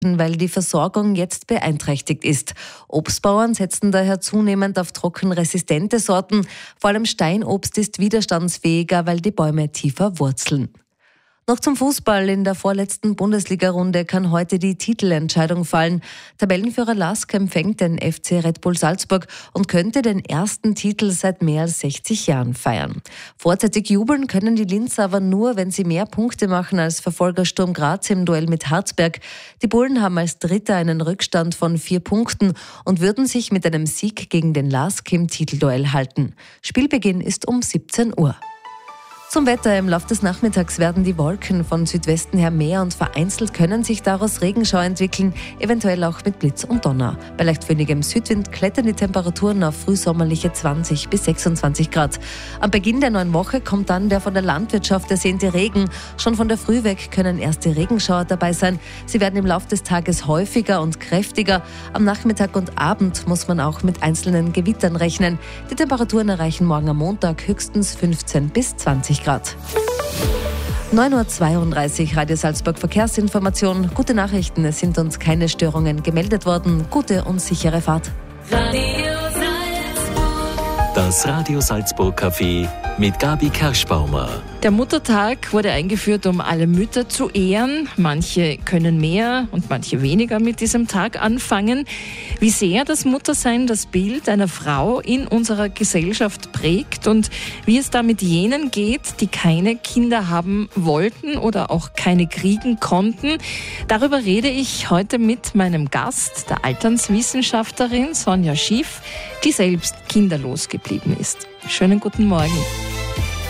weil die Versorgung jetzt beeinträchtigt ist. Obstbauern setzen daher zunehmend auf trockenresistente Sorten. Vor allem Steinobst ist widerstandsfähiger, weil die Bäume tiefer wurzeln. Noch zum Fußball. In der vorletzten Bundesliga-Runde kann heute die Titelentscheidung fallen. Tabellenführer LASK empfängt den FC Red Bull Salzburg und könnte den ersten Titel seit mehr als 60 Jahren feiern. Vorzeitig jubeln können die Linzer aber nur, wenn sie mehr Punkte machen als Verfolger Sturm Graz im Duell mit Harzberg. Die Bullen haben als Dritter einen Rückstand von 4 Punkten und würden sich mit einem Sieg gegen den LASK im Titelduell halten. Spielbeginn ist um 17 Uhr. Zum Wetter. Im Laufe des Nachmittags werden die Wolken von Südwesten her mehr und vereinzelt können sich daraus Regenschauer entwickeln, eventuell auch mit Blitz und Donner. Bei leicht föhnigem Südwind klettern die Temperaturen auf frühsommerliche 20 bis 26 Grad. Am Beginn der neuen Woche kommt dann der von der Landwirtschaft ersehnte Regen. Schon von der Früh weg können erste Regenschauer dabei sein. Sie werden im Laufe des Tages häufiger und kräftiger. Am Nachmittag und Abend muss man auch mit einzelnen Gewittern rechnen. Die Temperaturen erreichen morgen am Montag höchstens 15 bis 20 Grad. 9.32 Uhr, Radio Salzburg Verkehrsinformation. Gute Nachrichten, es sind uns keine Störungen gemeldet worden. Gute und sichere Fahrt. Radio Salzburg. Das Radio Salzburg Café mit Gabi Kerschbaumer. Der Muttertag wurde eingeführt, um alle Mütter zu ehren. Manche können mehr und manche weniger mit diesem Tag anfangen. Wie sehr das Muttersein das Bild einer Frau in unserer Gesellschaft prägt und wie es da mit jenen geht, die keine Kinder haben wollten oder auch keine kriegen konnten. Darüber rede ich heute mit meinem Gast, der Alternswissenschaftlerin Sonja Schiff, die selbst kinderlos geblieben ist. Schönen guten Morgen.